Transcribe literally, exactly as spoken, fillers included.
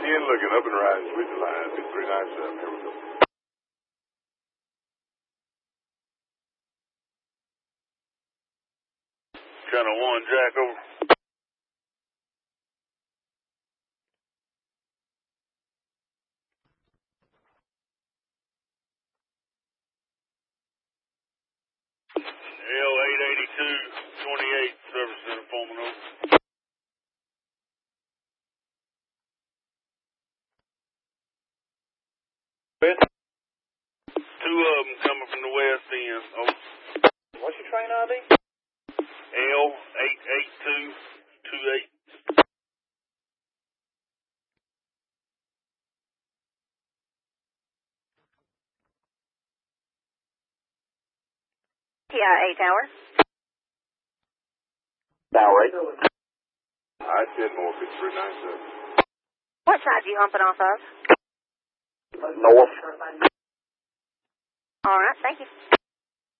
ten looking up and riding, switch the line, six three nine seven, here we go. Channel one, Jack, over. L eight eighty-two twenty-eight, service center, forming over. Two of them coming from the west end. Over. What's your train I D? L eight eight two two eight. T I A Tower. Tower eight. I ten more, six three nine seven. What side you humping off of? North. All right, thank you.